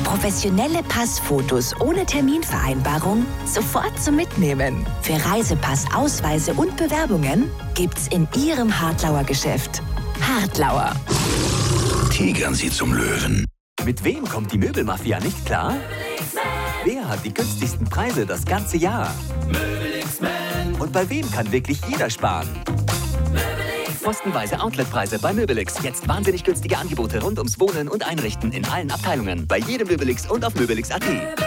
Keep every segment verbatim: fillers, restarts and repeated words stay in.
Professionelle Passfotos ohne Terminvereinbarung sofort zum Mitnehmen. Für Reisepass, Ausweise und Bewerbungen gibt's in Ihrem Hartlauer Geschäft. Hartlauer. Tigern Sie zum Löwen. Mit wem kommt die Möbelmafia nicht klar? Wer hat die günstigsten Preise das ganze Jahr? Und bei wem kann wirklich jeder sparen? Postenweise Outletpreise bei Möbelix. Jetzt wahnsinnig günstige Angebote rund ums Wohnen und Einrichten in allen Abteilungen. Bei jedem Möbelix und auf möbelix punkt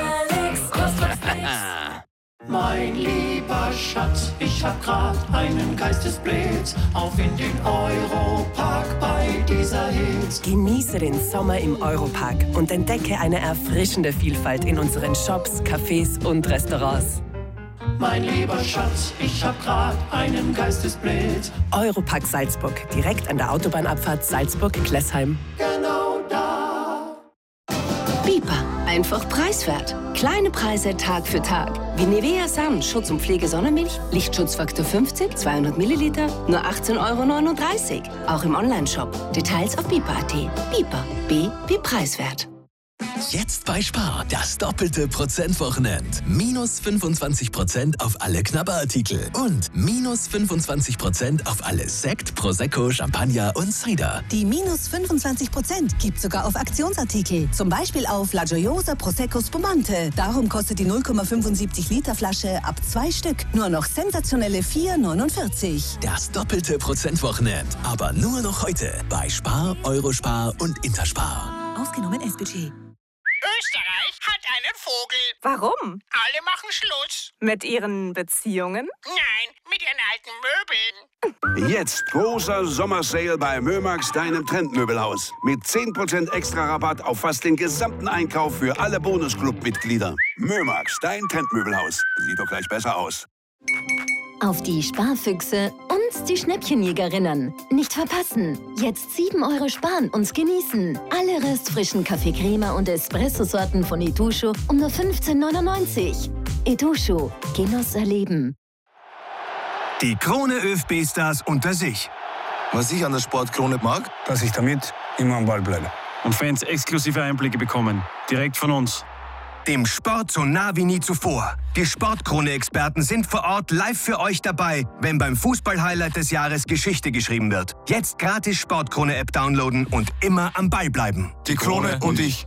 at. Mein lieber Schatz, ich hab grad einen Geistesblitz auf in den Europark bei dieser Hitze. Genieße den Sommer im Europark und entdecke eine erfrischende Vielfalt in unseren Shops, Cafés und Restaurants. Mein lieber Schatz, ich hab grad einen Geistesblitz. Europark Salzburg, direkt an der Autobahnabfahrt Salzburg-Klessheim. Genau da. Bipa, einfach preiswert. Kleine Preise Tag für Tag. Wie Nivea Sun, Schutz- und Pflege-Sonnenmilch, Lichtschutzfaktor fünfzig, zweihundert Milliliter, nur achtzehn Euro neununddreißig. Auch im Onlineshop. Details auf bipa punkt at. Bipa, B wie preiswert. Jetzt bei Spar, das doppelte Prozentwochenend. Minus fünfundzwanzig Prozent auf alle Knabberartikel und minus fünfundzwanzig Prozent auf alle Sekt, Prosecco, Champagner und Cider. Die minus fünfundzwanzig Prozent gibt sogar auf Aktionsartikel. Zum Beispiel auf La Gioiosa Prosecco Spumante. Darum kostet die null Komma fünfundsiebzig Liter Flasche ab zwei Stück nur noch sensationelle vier neunundvierzig. Das doppelte Prozentwochenend. Aber nur noch heute bei Spar, Eurospar und Interspar. Ausgenommen S-Budget. Österreich hat einen Vogel. Warum? Alle machen Schluss. Mit ihren Beziehungen? Nein, mit ihren alten Möbeln. Jetzt großer Sommersale bei Mömax, deinem Trendmöbelhaus. Mit zehn Prozent extra Rabatt auf fast den gesamten Einkauf für alle Bonusclub-Mitglieder. Mömax, dein Trendmöbelhaus. Sieht doch gleich besser aus. Auf die Sparfüchse und die Schnäppchenjägerinnen. Nicht verpassen. Jetzt sieben Euro sparen und genießen. Alle restfrischen Kaffee Crema und Espresso-Sorten von Itochu um nur fünfzehn neunundneunzig. Itochu. Genuss erleben. Die Krone ÖFB-Stars unter sich. Was ich an der Sportkrone mag, dass ich damit immer am Ball bleibe. Und Fans exklusive Einblicke bekommen. Direkt von uns. Dem Sport so nah wie nie zuvor. Die Sportkrone-Experten sind vor Ort live für euch dabei, wenn beim Fußball-Highlight des Jahres Geschichte geschrieben wird. Jetzt gratis Sportkrone-App downloaden und immer am Ball bleiben. Die Krone und ich.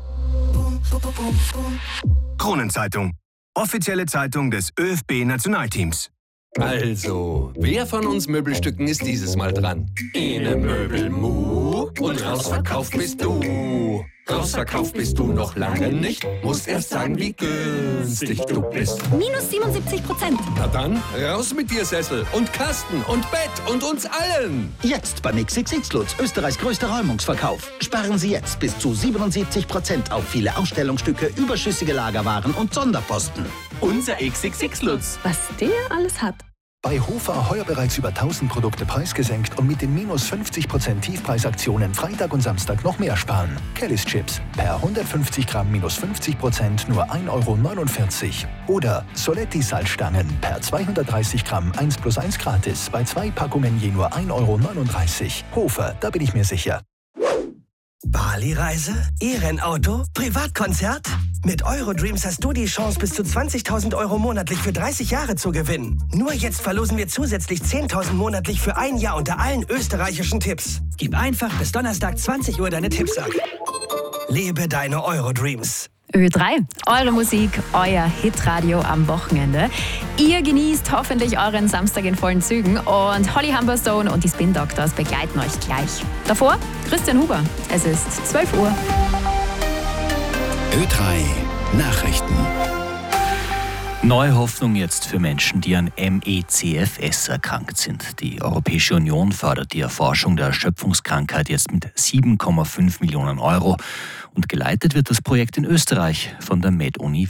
Kronenzeitung. Offizielle Zeitung des ÖFB-Nationalteams. Also, wer von uns Möbelstücken ist dieses Mal dran? Ine Möbelmu und rausverkauft bist du. Rausverkauft bist du noch lange nicht. Musst erst sagen, wie günstig du bist. Minus siebenundsiebzig Prozent. Na dann, raus mit dir Sessel und Kasten und Bett und uns allen. Jetzt beim X X X Lutz, Österreichs größter Räumungsverkauf. Sparen Sie jetzt bis zu siebenundsiebzig Prozent auf viele Ausstellungsstücke, überschüssige Lagerwaren und Sonderposten. Unser X X X Lutz. Was der alles hat. Bei Hofer heuer bereits über tausend Produkte preisgesenkt und mit den minus fünfzig Prozent Tiefpreisaktionen Freitag und Samstag noch mehr sparen. Kellys Chips per hundertfünfzig Gramm minus fünfzig Prozent nur ein Euro neunundvierzig. Oder Soletti Salzstangen per zweihundertdreißig Gramm eins plus eins gratis bei zwei Packungen je nur ein Euro neununddreißig. Hofer, da bin ich mir sicher. Bali-Reise? E-Rennauto? Privatkonzert? Mit Eurodreams hast du die Chance, bis zu zwanzigtausend Euro monatlich für dreißig Jahre zu gewinnen. Nur jetzt verlosen wir zusätzlich zehntausend monatlich für ein Jahr unter allen österreichischen Tipps. Gib einfach bis Donnerstag zwanzig Uhr deine Tipps ab. Lebe deine Eurodreams. Ö drei, eure Musik, euer Hitradio am Wochenende. Ihr genießt hoffentlich euren Samstag in vollen Zügen und Holly Humberstone und die Spin Doctors begleiten euch gleich. Davor Christian Huber. Es ist zwölf Uhr. Ö drei Nachrichten. Neue Hoffnung jetzt für Menschen, die an M E C F S erkrankt sind. Die Europäische Union fördert die Erforschung der Erschöpfungskrankheit jetzt mit sieben Komma fünf Millionen Euro. Und geleitet wird das Projekt in Österreich von der Med-Uni Wien.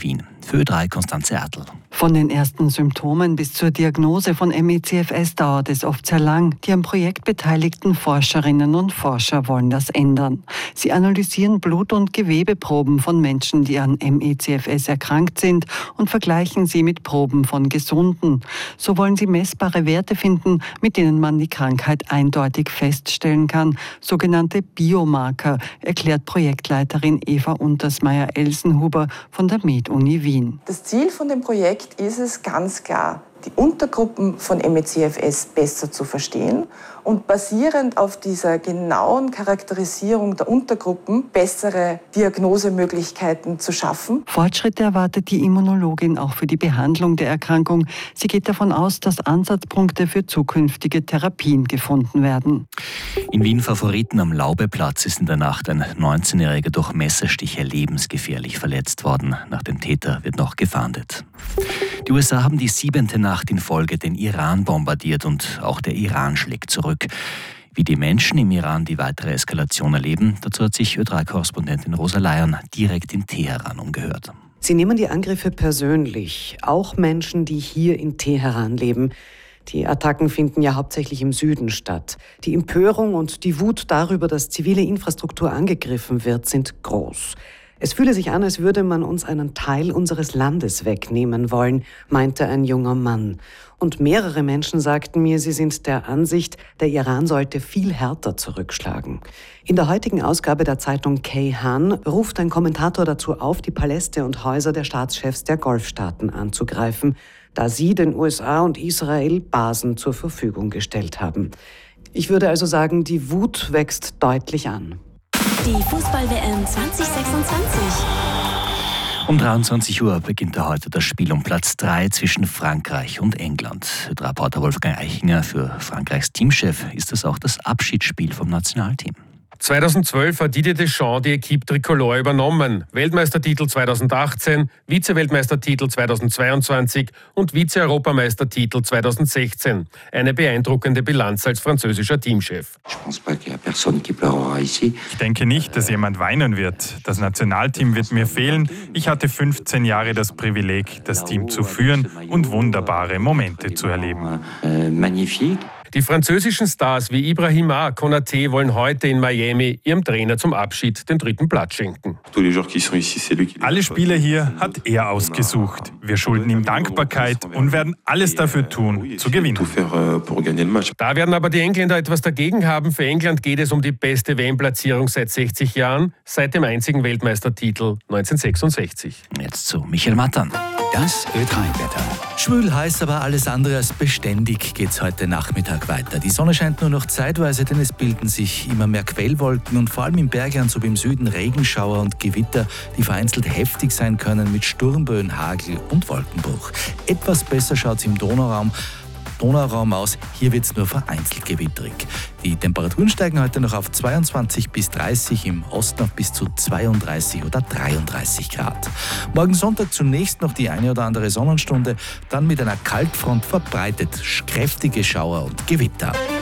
Für Ö drei Konstanze Ertl. Von den ersten Symptomen bis zur Diagnose von M E C F S dauert es oft sehr lang. Die am Projekt beteiligten Forscherinnen und Forscher wollen das ändern. Sie analysieren Blut- und Gewebeproben von Menschen, die an M E C F S erkrankt sind, und vergleichen sie mit Proben von Gesunden. So wollen sie messbare Werte finden, mit denen man die Krankheit eindeutig feststellen kann. Sogenannte Biomarker, erklärt Projektleiterin Eva Untersmeier-Elsenhuber von der Med-Uni Wien. Das Ziel von dem Projekt ist es ganz klar, die Untergruppen von M E C F S besser zu verstehen und basierend auf dieser genauen Charakterisierung der Untergruppen bessere Diagnosemöglichkeiten zu schaffen. Fortschritte erwartet die Immunologin auch für die Behandlung der Erkrankung. Sie geht davon aus, dass Ansatzpunkte für zukünftige Therapien gefunden werden. In Wien Favoriten am Laubeplatz ist in der Nacht ein neunzehnjähriger durch Messerstiche lebensgefährlich verletzt worden. Nach dem Täter wird noch gefahndet. Die U S A haben die siebente Nacht in Folge den Iran bombardiert und auch der Iran schlägt zurück. Wie die Menschen im Iran die weitere Eskalation erleben, dazu hat sich Ö drei Korrespondentin Rosa Lyon direkt in Teheran umgehört. Sie nehmen die Angriffe persönlich, auch Menschen, die hier in Teheran leben. Die Attacken finden ja hauptsächlich im Süden statt. Die Empörung und die Wut darüber, dass zivile Infrastruktur angegriffen wird, sind groß. Es fühle sich an, als würde man uns einen Teil unseres Landes wegnehmen wollen, meinte ein junger Mann. Und mehrere Menschen sagten mir, sie sind der Ansicht, der Iran sollte viel härter zurückschlagen. In der heutigen Ausgabe der Zeitung Kayhan ruft ein Kommentator dazu auf, die Paläste und Häuser der Staatschefs der Golfstaaten anzugreifen, da sie den U S A und Israel Basen zur Verfügung gestellt haben. Ich würde also sagen, die Wut wächst deutlich an. Die Fußball-W M zwanzig sechsundzwanzig. Um dreiundzwanzig Uhr beginnt da heute das Spiel um Platz drei zwischen Frankreich und England. Der Reporter Wolfgang Eichinger, für Frankreichs Teamchef ist das auch das Abschiedsspiel vom Nationalteam. zweitausendzwölf hat Didier Deschamps die Equipe Tricolore übernommen. Weltmeistertitel zweitausendachtzehn, Vize-Weltmeistertitel zweitausendzweiundzwanzig und Vize-Europameistertitel zweitausendsechzehn. Eine beeindruckende Bilanz als französischer Teamchef. Ich denke nicht, dass jemand weinen wird. Das Nationalteam wird mir fehlen. Ich hatte fünfzehn Jahre das Privileg, das Team zu führen und wunderbare Momente zu erleben. Die französischen Stars wie Ibrahima Konaté wollen heute in Miami ihrem Trainer zum Abschied den dritten Platz schenken. Alle Spieler hier hat er ausgesucht. Wir schulden ihm Dankbarkeit und werden alles dafür tun, zu gewinnen. Da werden aber die Engländer etwas dagegen haben. Für England geht es um die beste W M-Platzierung seit sechzig Jahren, seit dem einzigen Weltmeistertitel neunzehnhundertsechsundsechzig. Jetzt zu Michael Mattern. Das Ö drei Wetter. Schwül, heiß, aber alles andere als beständig geht's heute Nachmittag weiter. Die Sonne scheint nur noch zeitweise, denn es bilden sich immer mehr Quellwolken und vor allem im Bergland sowie im Süden Regenschauer und Gewitter, die vereinzelt heftig sein können mit Sturmböen, Hagel und Wolkenbruch. Etwas besser schaut's im Donauraum. Donauraum aus. Hier wird es nur vereinzelt gewitterig. Die Temperaturen steigen heute noch auf zweiundzwanzig bis dreißig, im Osten auf bis zu zweiunddreißig oder dreiunddreißig Grad. Morgen Sonntag zunächst noch die eine oder andere Sonnenstunde, dann mit einer Kaltfront verbreitet kräftige Schauer und Gewitter.